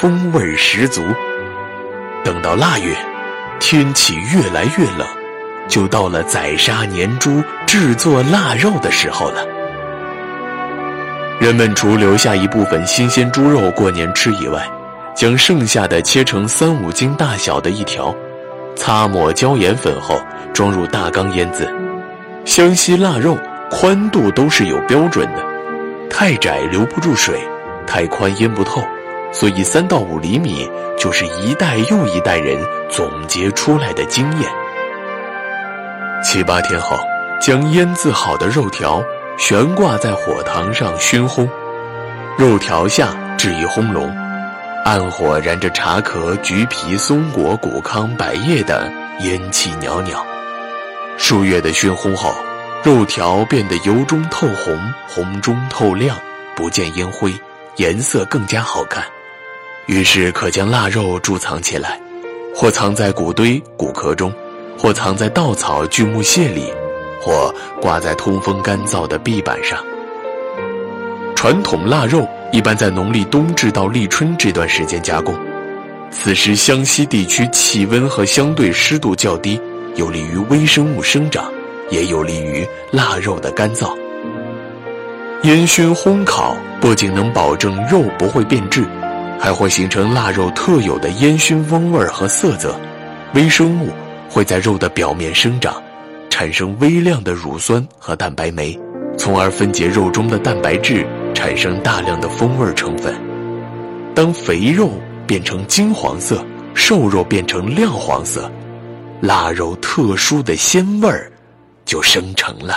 风味十足。等到腊月，天气越来越冷，就到了宰杀年猪、制作腊肉的时候了。人们除留下一部分新鲜猪肉过年吃以外，将剩下的切成3-5斤大小的一条，擦抹椒盐粉后装入大缸腌制。湘西腊肉宽度都是有标准的，太窄留不住水，太宽腌不透，所以3到5厘米就是一代又一代人总结出来的经验。7、8天后，将腌制好的肉条悬挂在火塘上熏烘，肉条下置一烘笼，暗火燃着茶壳、橘皮、松果、谷糠、百叶等，烟气袅袅。数月的熏烘后，肉条变得由中透红，红中透亮，不见烟灰，颜色更加好看。于是可将腊肉贮藏起来，或藏在谷堆、谷壳中，或藏在稻草、锯木屑里，或挂在通风干燥的壁板上。传统腊肉一般在农历冬至到立春这段时间加工，此时湘西地区气温和相对湿度较低，有利于微生物生长，也有利于腊肉的干燥。烟熏烘烤不仅能保证肉不会变质，还会形成腊肉特有的烟熏风味和色泽。微生物会在肉的表面生长，产生微量的乳酸和蛋白酶，从而分解肉中的蛋白质，产生大量的风味成分。当肥肉变成金黄色，瘦肉变成亮黄色，腊肉特殊的鲜味儿就生成了。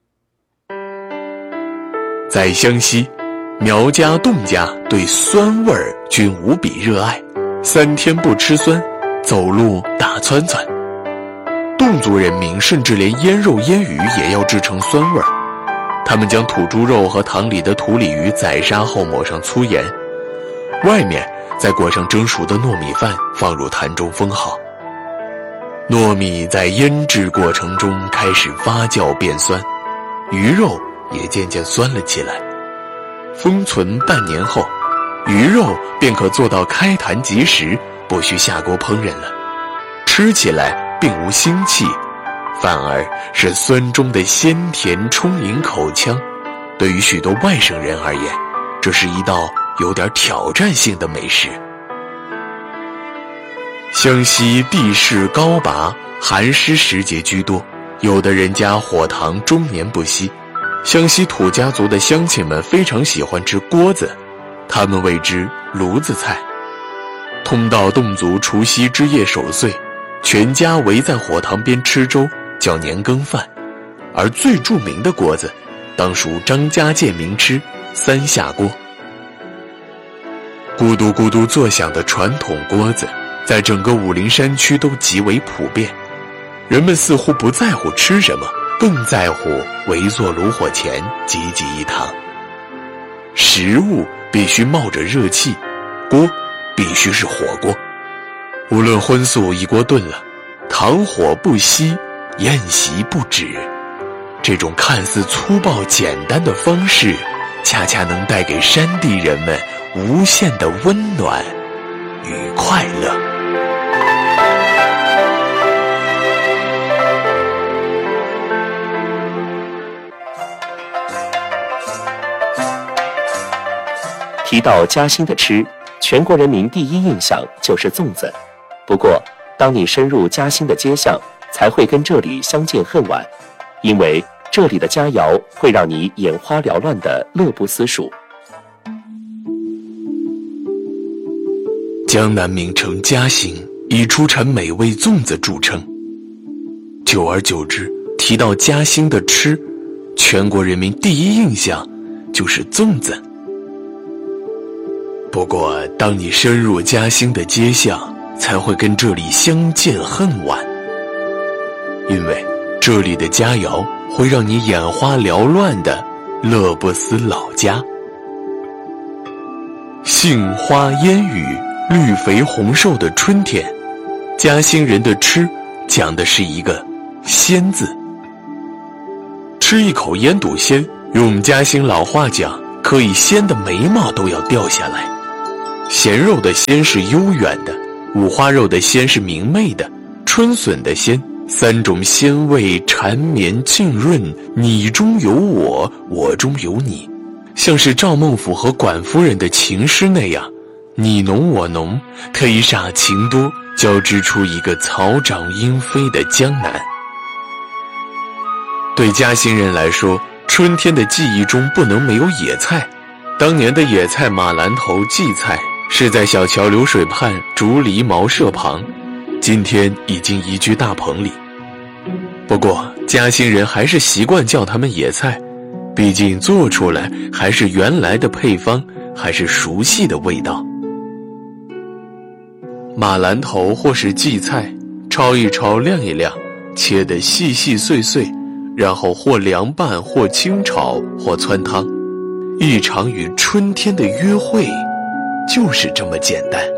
在湘西，苗家、侗家对酸味儿均无比热爱，3天不吃酸，走路打窜窜。侗族人民甚至连腌肉腌鱼也要制成酸味儿，他们将土猪肉和塘里的土鲤鱼宰杀后抹上粗盐，外面再裹上蒸熟的糯米饭，放入坛中封好。糯米在腌制过程中开始发酵变酸，鱼肉也渐渐酸了起来。封存半年后，鱼肉便可做到开坛即食，不需下锅烹饪了。吃起来并无腥气，反而是酸中的鲜甜充盈口腔。对于许多外省人而言，这是一道有点挑战性的美食。湘西地势高拔，寒湿时节居多，有的人家火塘终年不息。湘西土家族的乡亲们非常喜欢吃锅子，他们谓之炉子菜。通道侗族除夕之夜守岁，全家围在火塘边吃粥，叫年羹饭。而最著名的锅子，当属张家界名吃3下锅。咕嘟咕嘟作响的传统锅子，在整个武陵山区都极为普遍。人们似乎不在乎吃什么，更在乎围坐炉火前济济一堂。食物必须冒着热气，锅必须是火锅。无论荤素，一锅炖了，糖火不熄，宴席不止。这种看似粗暴简单的方式，恰恰能带给山地人们无限的温暖与快乐。 提到嘉兴的吃，全国人民第一印象就是粽子。不过，当你深入嘉兴的街巷，才会跟这里相见恨晚，因为这里的佳肴会让你眼花缭乱的乐不思蜀。 江南名城嘉兴以出产美味粽子著称，久而久之，提到嘉兴的吃，全国人民第一印象就是粽子。不过，当你深入嘉兴的街巷，才会跟这里相见恨晚，因为这里的佳肴会让你眼花缭乱的乐不思老家。杏花烟雨，绿肥红瘦的春天，嘉兴人的吃讲的是一个鲜字。吃一口烟肚鲜，用嘉兴老话讲，可以鲜的眉毛都要掉下来。 咸肉的鲜是悠远的，五花肉的鲜是明媚的，春笋的鲜，3种鲜味缠绵浸润，你中有我，我中有你，像是赵孟頫和管夫人的情诗那样，你侬我侬，忒煞情多，交织出一个草长莺飞的江南。对嘉兴人来说，春天的记忆中不能没有野菜。当年的野菜马兰头、荠菜是在小桥流水畔竹篱茅舍旁，今天已经移居大棚里。不过嘉兴人还是习惯叫它们野菜，毕竟做出来还是原来的配方，还是熟悉的味道。马兰头或是荠菜，焯一焯晾一晾，切得细细碎碎，然后或凉拌或清炒或汆汤。一场与春天的约会就是这么简单。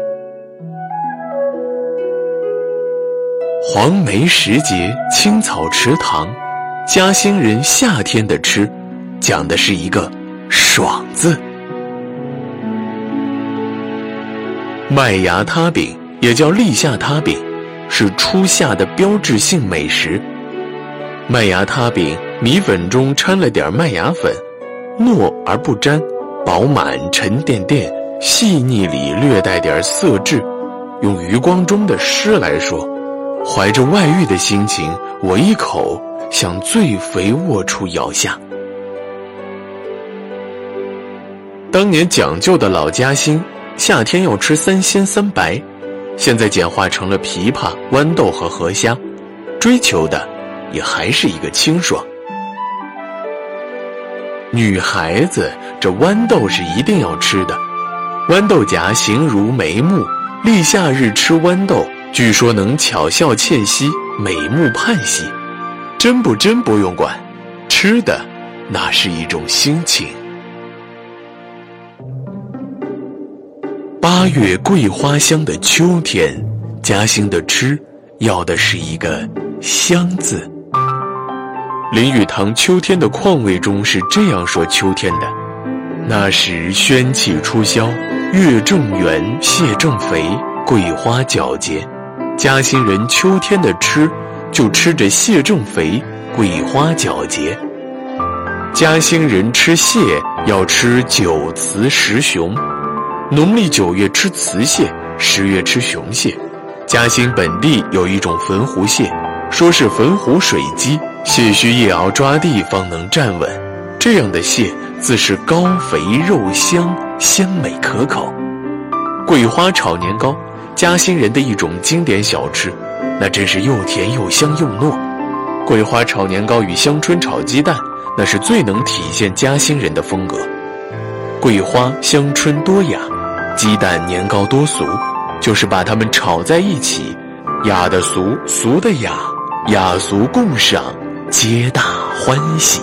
黄梅时节，青草池塘，嘉兴人夏天的吃，讲的是一个爽字。麦芽塌饼也叫立夏塌饼，是初夏的标志性美食。麦芽塌饼米粉中掺了点麦芽粉，糯而不粘，饱满沉甸甸，细腻里略带点色质。用余光中的诗来说，怀着外遇的心情，我一口向最肥沃处咬下。当年讲究的老嘉兴，夏天要吃3鲜3白，现在简化成了枇杷、豌豆和河虾，追求的也还是一个清爽。女孩子这豌豆是一定要吃的，豌豆荚形如眉目，立夏日吃豌豆，据说能巧笑倩兮，美目盼兮。真不真不用管，吃的那是一种心情。8月桂花香的秋天，嘉兴的吃要的是一个香字。林语堂《秋天的况味》中是这样说秋天的：那时宣气初消，月正圆，蟹正肥，桂花皎洁。嘉兴人秋天的吃就吃着蟹正肥，桂花皎洁。嘉兴人吃蟹要吃9雌10雄，农历9月吃雌蟹，10月吃雄蟹。嘉兴本地有一种粉湖蟹，说是粉湖水鸡，蟹须夜熬抓地方能站稳，这样的蟹自是高肥肉香，鲜美可口。桂花炒年糕，嘉兴人的一种经典小吃，那真是又甜又香又糯。桂花炒年糕与香椿炒鸡蛋，那是最能体现嘉兴人的风格。桂花香椿多雅，鸡蛋年糕多俗，就是把它们炒在一起，雅的俗，俗的雅，雅俗共赏，皆大欢喜。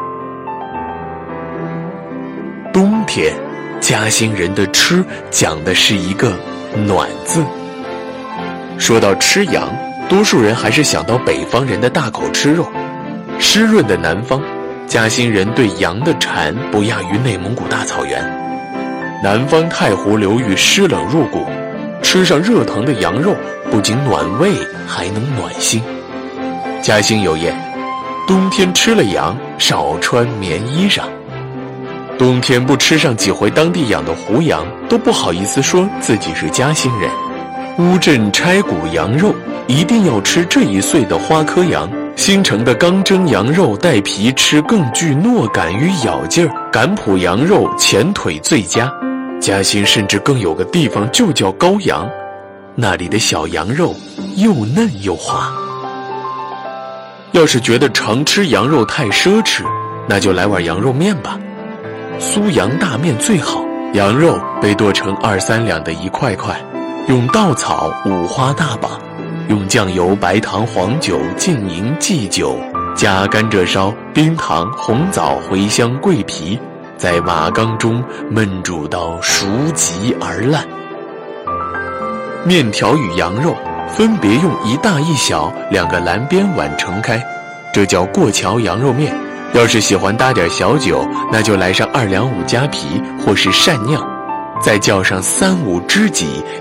冬天，嘉兴人的吃讲的是一个暖字。说到吃羊，多数人还是想到北方人的大口吃肉。湿润的南方，嘉兴人对羊的馋不亚于内蒙古大草原。南方太湖流域湿冷入骨，吃上热腾的羊肉，不仅暖胃，还能暖心。嘉兴有言，冬天吃了羊，少穿棉衣裳。冬天不吃上几回当地养的胡羊，都不好意思说自己是嘉兴人。乌镇拆骨羊肉，一定要吃这一岁的花科羊。新城的刚蒸羊肉带皮吃更具糯感与咬劲儿，赶浦羊肉前腿最佳。嘉兴甚至更有个地方就叫高阳，那里的小羊肉又嫩又滑。要是觉得常吃羊肉太奢侈，那就来碗羊肉面吧。酥羊大面最好，羊肉被剁成2、3两的一块块，用稻草、五花大绑，用酱油、白糖、黄酒、净银、祭酒，加甘蔗烧、冰糖、红枣、茴香、桂皮，在瓦缸中焖煮到熟极而烂。面条与羊肉分别用1大1小2个蓝边碗盛开，这叫过桥羊肉面。要是喜欢搭点小酒，那就来上2两5加皮或是鳝酿。 再叫上3、5知己